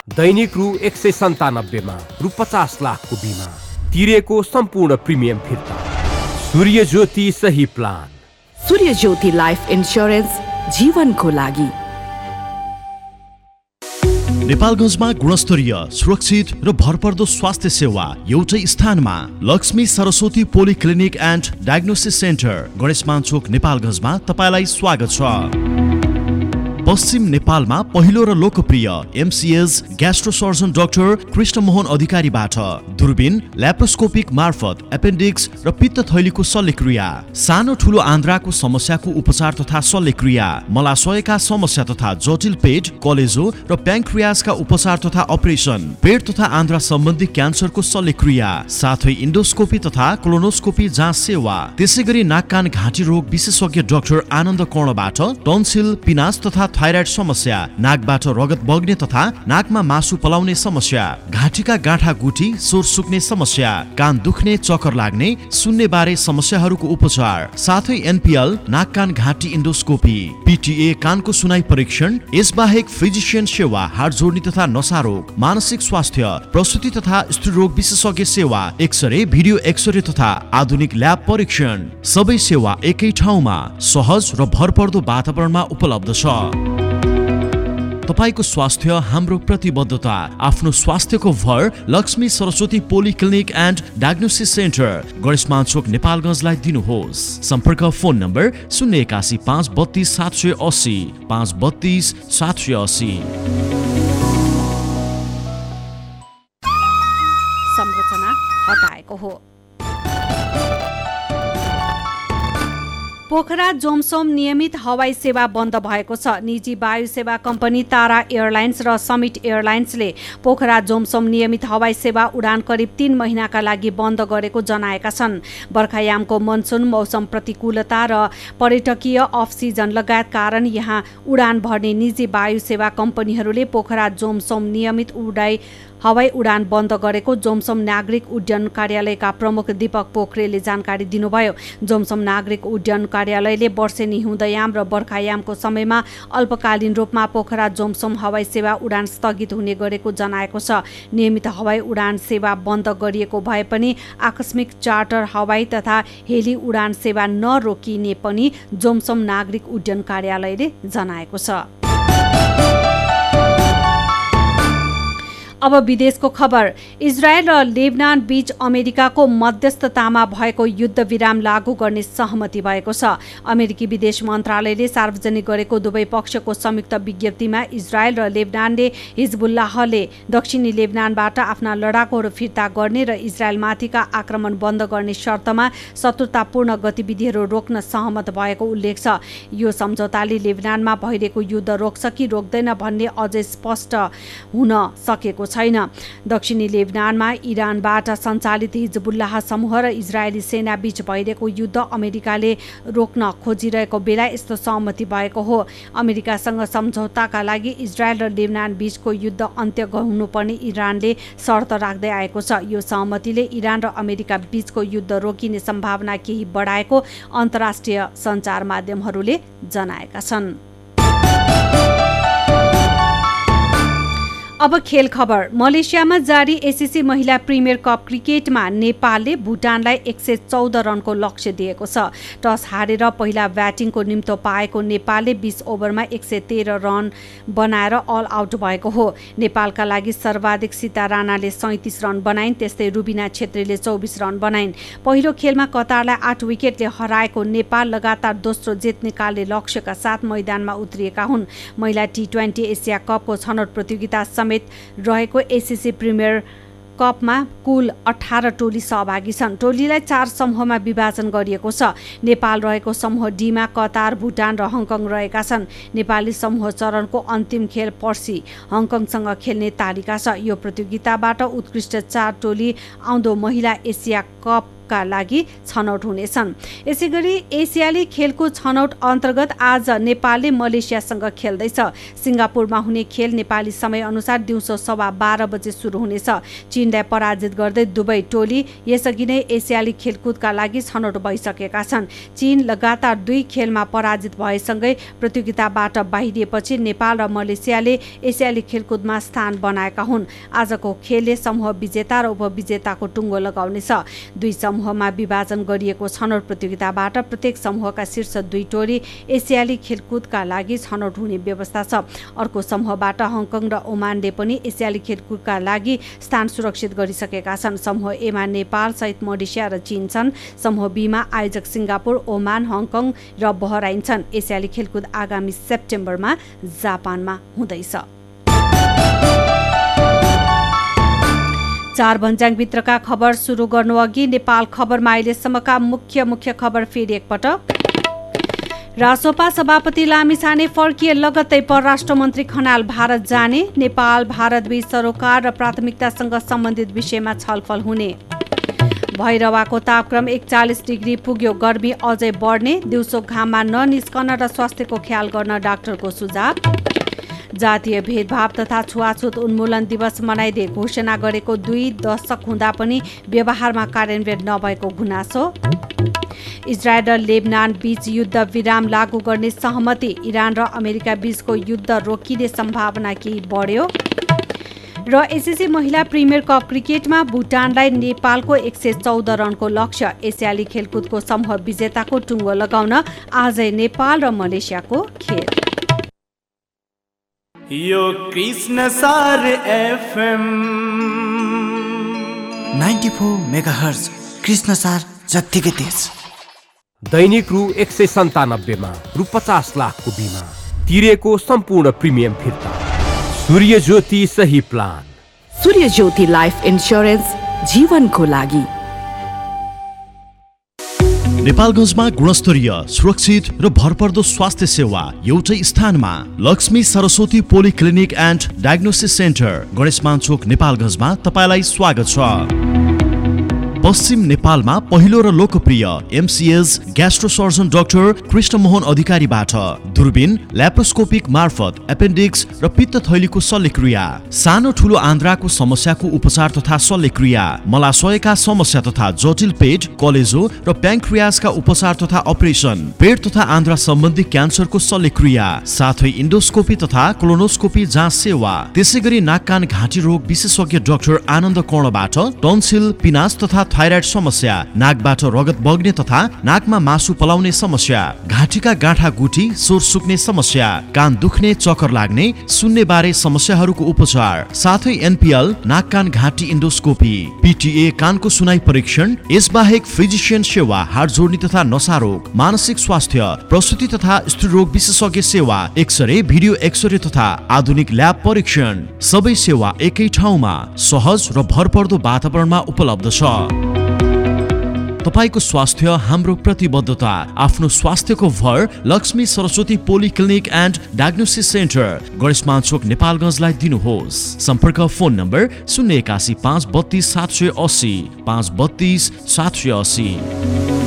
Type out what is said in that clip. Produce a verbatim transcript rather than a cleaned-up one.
दैनिक रु एक सय सन्तानब्बेमा रु पचास लाखको बिमा, तिरेको सम्पूर्ण प्रिमियम फिर्ता। सूर्य ज्योति सही प्लान। सूर्य ज्योति लाइफ इन्स्योरेन्स, जीवनको लागि। नेपालगञ्जमा गुणस्तरीय, सुरक्षित र भरपर्दो स्वास्थ्य सेवा एउटै स्थानमा। Lakshmi Saraswati polyclinic and diagnosis centre, Ganeshman चोक, नेपालगञ्जमा तपाईलाई स्वागत छ। पश्चिम नेपालमा पहिलो र लोकप्रिय MCS gastro surgeon doctor Krishnamohan अधिकारीबाट दूरबीन, ल्याप्रोस्कोपिक मार्फत एपेन्डिक्स र पित्त थैलीको शल्यक्रिया, सानो ठुलो आन्द्राको समस्याको उपचार तथा शल्यक्रिया, मलाशयका समस्या तथा जटिल पेट, कलेजो र प्याङ्क्रियासका उपचार तथा अपरेसन, पेट तथा आन्द्रा सम्बन्धी क्यान्सरको शल्यक्रिया, साथै इन्डोस्कोपी तथा कोलोनोस्कोपी जाँच सेवा। त्यसैगरी नाक कान घाँटी रोग विशेषज्ञ डाक्टर आनन्द कर्णबाट टन्सिल, पिनास तथा थाइराइड समस्या, नाकबाट रगत बग्ने तथा नाकमा मासु पलाउने समस्या, घाँटीका गाँठा गुठी, स्वर सुक्ने समस्या, कान दुख्ने, चक्कर लाग्ने, सुन्ने बारे समस्याहरूको उपचार, साथै एनपीएल नाक कान घाँटी इन्डोस्कोपी, पीटीए कानको सुनाइ परीक्षण, यसबाहेक फिजिसियन सेवा, हाड जोड्ने तथा नसा रोग, मानसिक स्वास्थ्य, प्रसुति तथा स्त्री रोग विशेषज्ञ सेवा, एक्सरे, भिडियो एक्सरे तथा आधुनिक ल्याब परीक्षण, सबै सेवा एकै ठाउँमा सहज र भरपर्दो वातावरणमा उपलब्ध छ। तपाईको स्वास्थ्य हाम्रो प्रतिबद्धता। आफ्नो स्वास्थ्यको भर Lakshmi Saraswati polyclinic and diagnosis centre, Ganeshman चोक, नेपालगञ्जलाई दिनुहोस्। सम्पर्क फोन नम्बर शून्य एकासी पाँच बत्तीस सात सय अस्सी पाँच बत्तीस सात सय अस्सी। संरचना हटाएको हो। पोखरा जोमसोम नियमित हवाई सेवा बन्द भएको छ। निजी वायु सेवा कम्पनी तारा एयरलाइन्स र समिट एयरलाइन्सले पोखरा जोमसोम नियमित हवाई सेवा उडान करिब तीन महिनाका लागि बन्द गरेको जनाएका छन्। बर्खायामको मनसुन, मौसम प्रतिकूलता र पर्यटकीय अफ सिजन लगायत कारण यहाँ उडान भर्ने निजी वायु सेवा कम्पनीहरूले पोखरा जोमसोम नियमित उडाइ हवाई उडान बन्द गरेको जोमसोम नागरिक उड्डयन कार्यालयका प्रमुख दीपक पोखरेलले जानकारी दिनुभयो। जोमसोम नागरिक उड्डयन कार्यालयले वर्षेनी हिउँदयाम र बर्खायामको समयमा अल्पकालीन रूपमा पोखरा जोमसोम हवाई सेवा उडान स्थगित हुने गरेको जनाएको छ। नियमित हवाई उडान सेवा बन्द गरिएको भए पनि आकस्मिक चार्टर हवाई तथा हेली उडान सेवा नरोकिने पनि जोमसोम नागरिक उड्डयन कार्यालयले जनाएको छ। अब विदेशको खबर। इजरायल र लेबनान बीच अमेरिकाको मध्यस्थतामा भएको युद्ध विराम लागू गर्ने सहमति भएको छ। अमेरिकी विदेश मन्त्रालयले सार्वजनिक गरेको दुवै पक्षको संयुक्त विज्ञप्तिमा इजरायल र लेबनानले हिजबुल्लाहले दक्षिणी लेबनानबाट आफ्ना लडाकुहरू फिर्ता गर्ने र इजरायलमाथिका आक्रमण बन्द गर्ने शर्तमा शत्रुतापूर्ण गतिविधिहरू रोक्न सहमत भएको उल्लेख छ। यो सम्झौताले लेबनानमा भइरहेको युद्ध रोक्छ कि रोक्दैन भन्ने अझै स्पष्ट हुन सकेको छैन। दक्षिणी लेबनानमा इरानबाट सञ्चालित हिजबुल्लाह समूह र इजरायली सेना बीच भइरहेको युद्ध अमेरिकाले रोक्न खोजिरहेको बेला यस्तो सहमति भएको हो। अमेरिकासँग सम्झौताका लागि इजरायल र लेबनान बीचको युद्ध अन्त्य हुनुपर्ने इरानले शर्त राख्दै आएको छ। यो सहमतिले इरान र अमेरिका बीचको युद्ध रोकिने सम्भावना केही बढाएको अन्तर्राष्ट्रिय सञ्चार माध्यमहरूले जनाएका छन्। अब खेल खबर। मलेसियामा जारी एसीसी महिला प्रिमियर कप क्रिकेटमा नेपालले भुटानलाई एक सय चौध रनको लक्ष्य दिएको छ। टस हारेर पहिला ब्याटिङको निम्तो पाएको नेपालले बीस ओभरमा एक सय तेह्र रन बनाएर अल आउट भएको हो। नेपालका लागि सर्वाधिक सीता राणाले सैँतिस रन बनाइन्, त्यस्तै रुबिना छेत्रीले चौबिस रन बनाइन्। पहिलो खेलमा कतारलाई आठ विकेटले हराएको नेपाल लगातार दोस्रो जित निकाल्ने लक्ष्यका साथ मैदानमा उत्रिएका हुन्। महिला टी ट्वेन्टी एसिया कपको छनौट प्रतियोगिता रहेको एसीसी प्रिमियर कपमा कुल अठार टोली सहभागी छन्। टोलीलाई चार समूहमा विभाजन गरिएको छ। नेपाल रहेको समूह डीमा कतार, भुटान र हङकङ रहेका छन्। नेपाली समूह चरणको अन्तिम खेल पर्सि हङकङसँग खेल्ने तालिका छ। यो प्रतियोगिताबाट उत्कृष्ट चार टोली आउँदो महिला एसिया कप कपका लागि छनौट हुनेछन्। यसैगरी एसियाली खेलकुद छनौट अन्तर्गत आज नेपालले मलेसियासँग खेल्दैछ। सिङ्गापुरमा हुने खेल नेपाली समय अनुसार दिउँसो सवा बाह्र बजे सुरु हुनेछ। चीनलाई पराजित गर्दै दुवै टोली यसअघि नै एसियाली खेलकुदका लागि छनौट भइसकेका छन्। चीन लगातार दुई खेलमा पराजित भएसँगै प्रतियोगिताबाट बाहिरिएपछि नेपाल र मलेसियाले एसियाली खेलकुदमा स्थान बनाएका हुन्। आजको खेलले समूह विजेता र उपविजेताको टुङ्गो लगाउनेछ। दुई समूहमा विभाजन गरिएको छनौट प्रतियोगिताबाट प्रत्येक समूहका शीर्ष दुई टोली एसियाली खेलकुदका लागि छनौट हुने व्यवस्था छ। अर्को समूहबाट हङकङ र ओमानले पनि एसियाली खेलकुदका लागि स्थान सुरक्षित गरिसकेका छन्। समूह एमा नेपाल सहित मलेसिया र चीन छन्। समूह बीमा आयोजक सिङ्गापुर, ओमान, हङकङ र बहराइन छन्। एसियाली खेलकुद आगामी सेप्टेम्बरमा जापानमा हुँदैछ। चार भन्ज्याङभित्रका खबर सुरु गर्नु अघि नेपाल खबरमा अहिलेसम्मका मुख्य मुख्य खबर फेरि एकपटक। रासोपा सभापति लामिछाने फर्किए लगत्तै परराष्ट्र मन्त्री खनाल भारत जाने। नेपाल भारत बीच सरोकार र प्राथमिकतासँग सम्बन्धित विषयमा छलफल हुने। भैरवाको तापक्रम एकचालिस डिग्री पुग्यो, गर्मी अझै बढ्ने। दिउँसो घाममा ननिस्कन र स्वास्थ्यको ख्याल गर्न डाक्टरको सुझाव। जातीय भेदभाव तथा छुवाछुत उन्मूलन दिवस मनाइदिए घोषणा गरेको दुई दशक हुँदा पनि व्यवहारमा कार्यान्वयन नभएको गुनासो। इजरायल र लेबनान बीच युद्ध विराम लागू गर्ने सहमति। इरान र अमेरिका बीचको युद्ध रोकिने सम्भावना केही बढ्यो। र एसएससी महिला प्रिमियर कप क्रिकेटमा भुटानलाई नेपालको एक सय चौध रनको लक्ष्य। एसियाली खेलकुदको समूह विजेताको टुङ्गो लगाउन आजै नेपाल र मलेसियाको खेल। यो कृष्ण सार एफएम चौरानब्बे मेगाहर्ज कृष्ण सार जत्तिकै तेज। दैनिक रु एक सय सन्तानब्बेमा रु पचास लाखको बिमा तिरेको सम्पूर्ण प्रिमियम फिर्ता। सूर्य ज्योति सही प्लान। सूर्य ज्योति लाइफ इन्स्योरेन्स जीवनको लागि। नेपालगञ्जमा गुणस्तरीय, सुरक्षित र भरपर्दो स्वास्थ्य सेवा एउटै स्थानमा। Lakshmi Saraswati polyclinic and diagnosis centre Ganeshman चोक नेपालगञ्जमा तपाईलाई स्वागत छ। पश्चिम नेपालमा पहिलो र लोकप्रिय MCS gastro surgeon doctor Krishna Mohan अधिकारीबाट दूरबीन, ल्याप्रोस्कोपिक मार्फत एपेन्डिक्स र पित्त थैलीको शल्यक्रिया, सानो ठुलो आन्द्राको समस्याको उपचार तथा शल्यक्रिया, मलाशयका समस्या तथा जटिल पेट, कलेजो र प्याङ्क्रियासका उपचार तथा अपरेसन, पेट तथा आन्द्रा सम्बन्धी क्यान्सरको शल्यक्रिया, साथै इन्डोस्कोपी तथा कोलोनोस्कोपी जाँच सेवा। त्यसैगरी नाक कान घाँटी रोग विशेषज्ञ डाक्टर आनन्द कर्णबाट टन्सिल, पिनास तथा थाइराइड समस्या, नाकबाट रगत बग्ने तथा नाकमा मासु पलाउने समस्या, घाँटीका गाँठा गुठी, स्वर सुक्ने समस्या, कान दुख्ने, चक्कर लाग्ने, सुन्ने बारे समस्याहरूको उपचार, साथै एनपीएल नाक कान घाँटी इन्डोस्कोपी, पीटीए कानको सुनाइ परीक्षण, यसबाहेक फिजिशियन सेवा, हाड जोड्ने तथा नसा रोग, मानसिक स्वास्थ्य, प्रसुति तथा स्त्री रोग विशेषज्ञ सेवा, एक्सरे, भिडियो एक्सरे तथा आधुनिक ल्याब परीक्षण, सबै सेवा एकै ठाउँमा सहज र भरपर्दो वातावरणमा उपलब्ध छ। तपाईको स्वास्थ्य हाम्रो प्रतिबद्धता। आफ्नो स्वास्थ्यको भर Lakshmi Saraswati polyclinic and diagnosis centre Ganeshman चोक नेपालगञ्जलाई दिनुहोस्। सम्पर्क फोन नम्बर शून्य एकासी पाँच बत्तीस सात सय अस्सी पाँच बत्तीस सात सय अस्सी।